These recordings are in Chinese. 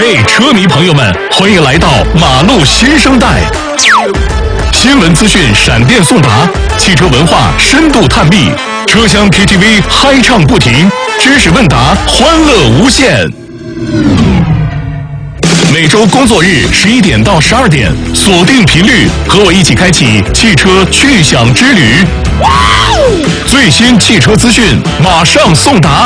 嘿，车迷朋友们，欢迎来到马路新生代。新闻资讯闪电送达，汽车文化深度探秘，车厢 KTV 嗨唱不停，知识问答欢乐无限。每周工作日11点到12点，锁定频率，和我一起开启汽车去享之旅。最新汽车资讯马上送达。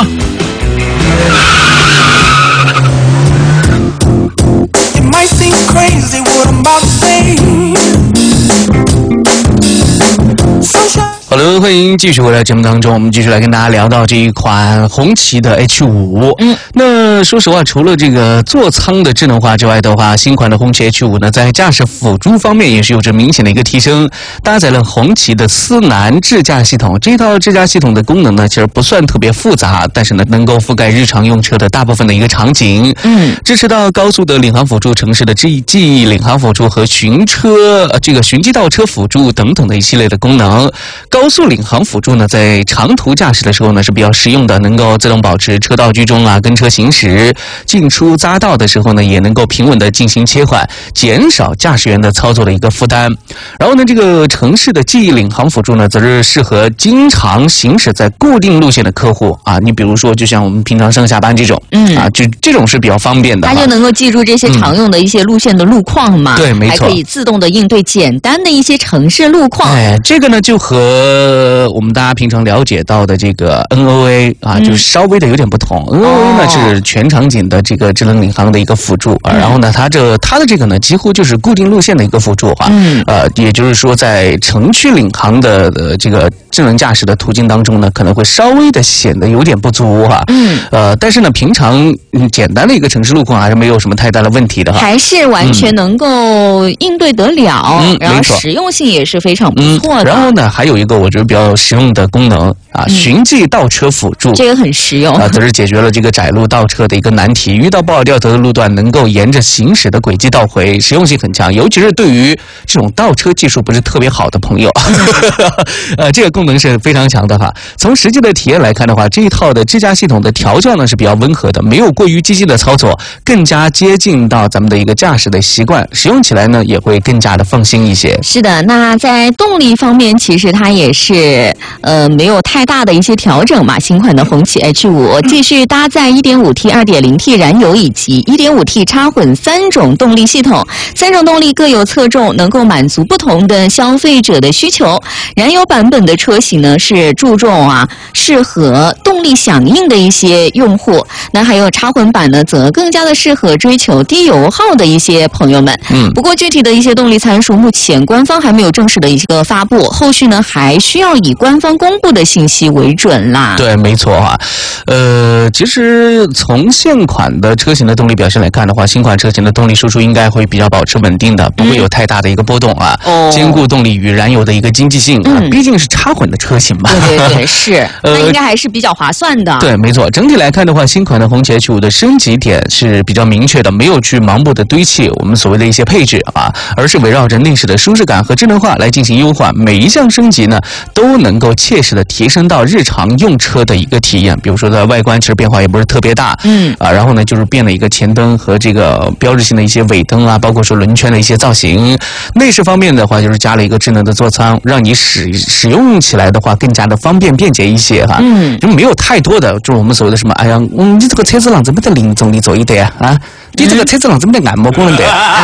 好的，欢迎继续回来节目当中，我们继续来跟大家聊到这一款红旗的 H5。那说实话，除了这个座舱的智能化之外的话，新款的红旗 H5 呢，在驾驶辅助方面也是有着明显的一个提升，搭载了红旗的思南智驾系统。这套智驾系统的功能呢，其实不算特别复杂，但是呢，能够覆盖日常用车的大部分的一个场景。支持到高速的领航辅助、城市的记忆领航辅助和寻迹倒车辅助等等的一系列的功能。高速领航辅助呢，在长途驾驶的时候呢是比较实用的，能够自动保持车道居中啊，跟车行驶，进出匝道的时候呢，也能够平稳的进行切换，减少驾驶员的操作的一个负担。然后呢，这个城市的记忆领航辅助呢，则是适合经常行驶在固定路线的客户啊。你比如说，就像我们平常上下班这种，就这种是比较方便的。 它就能够记住这些常用的一些路线的路况嘛， 对，没错， 还可以自动的应对简单的一些城市路况。 这个呢，就和我们大家平常了解到的这个 NOA 啊，就是稍微的有点不同。NOA 呢是全场景的这个智能领航的一个辅助，然后呢，它的这个呢，几乎就是固定路线的一个辅助啊。也就是说，在城区领航的这个智能驾驶的途径当中呢，可能会稍微的显得有点不足哈。但是呢，平常简单的一个城市路况还是没有什么太大的问题的哈， 还是完全能够应对得了，然后实用性也是非常不错的。 然后呢，还有一个我觉得比较实用的功能啊，寻迹倒车辅助， 这个很实用啊，则是解决了这个窄路倒车的一个难题。遇到不好掉头的路段，能够沿着行驶的轨迹倒回，实用性很强，尤其是对于这种倒车技术不是特别好的朋友，这个功能是非常强的哈。从实际的体验来看的话，这一套的智驾系统的调教呢是比较温和的，没有过于激进的操作，更加接近到咱们的一个驾驶的习惯，使用起来呢也会更加的放心一些。 是的，那在动力方面，其实它也是没有太大的一些调整嘛。新款的红旗 H5 继续搭载 1.5T、2.0T 燃油以及 1.5T 插混3种动力系统，3种动力各有侧重，能够满足不同的消费者的需求。燃油版本的车型呢是注重适合动力响应的一些用户，那还有插混版呢则更加的适合追求低油耗的一些朋友们。不过具体的一些动力参数，目前官方还没有正式的一个发布，后续呢还需要以官方公布的信息为准啦。 对，没错啊。其实从现款的车型的动力表现来看的话，新款车型的动力输出应该会比较保持稳定的，不会有太大的一个波动啊。兼顾动力与燃油的一个经济性啊，毕竟是插混的车型嘛。 对，是，那应该还是比较划算的。 对，没错。整体来看的话，新款的红旗 H5 的升级点是比较明确的，没有去盲目的堆砌我们所谓的一些配置啊，而是围绕着内饰的舒适感和智能化来进行优化。每一项升级呢，都能够切实的提升到日常用车的一个体验。比如说它外观其实变化也不是特别大，然后呢就是变了一个前灯和这个标志性的一些尾灯啊，包括说轮圈的一些造型。内饰方面的话，就是加了一个智能的座舱，让你使用起来的话更加的方便便捷一些哈。就没有太多的就是我们所谓的什么，哎呀，你这个车子上怎么在零中里走一点啊？你这个车子上怎么在按摩功能的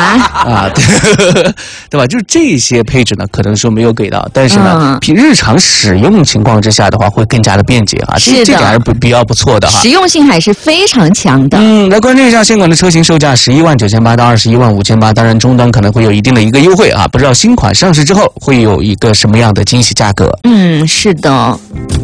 对吧？就是这些配置呢，可能说没有给到，但是呢，日常使用情况之下的话，会更加的便捷啊。这点还是比较不错的哈， 实用性还是非常强的。 来关注一下现款的车型售价11.98万到21.58万，当然终端可能会有一定的一个优惠啊。不知道新款上市之后会有一个什么样的惊喜价格？ 是的。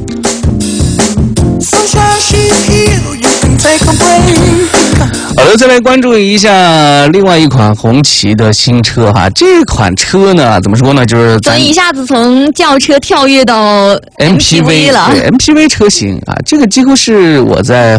好的，再来关注一下另外一款红旗的新车哈。这款车呢，怎么说呢？就是咱一下子从轿车跳跃到 MPV 了。 对 MPV 车型啊，这个几乎是我在